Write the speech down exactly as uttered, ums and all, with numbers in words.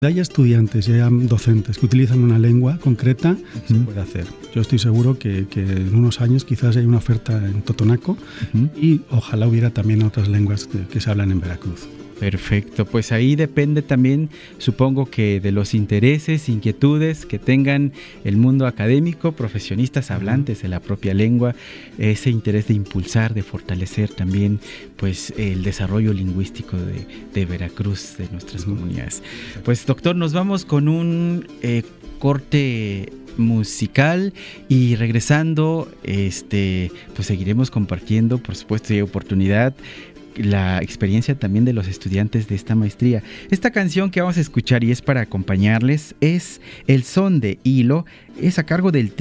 Hay estudiantes y hay docentes que utilizan una lengua concreta, uh-huh. se puede hacer. Yo estoy seguro que, que en unos años quizás hay una oferta en Totonaco uh-huh. y ojalá hubiera también otras lenguas que, que se hablan en Veracruz. Perfecto, pues ahí depende también, supongo que de los intereses, inquietudes que tengan el mundo académico, profesionistas hablantes de la propia lengua, ese interés de impulsar, de fortalecer también pues el desarrollo lingüístico de, de Veracruz, de nuestras uh-huh. comunidades. Pues doctor, nos vamos con un eh, corte musical y regresando, este, pues seguiremos compartiendo, por supuesto, si hay oportunidad, la experiencia también de los estudiantes de esta maestría. Esta canción que vamos a escuchar y es para acompañarles es El Son de Hilo, es a cargo del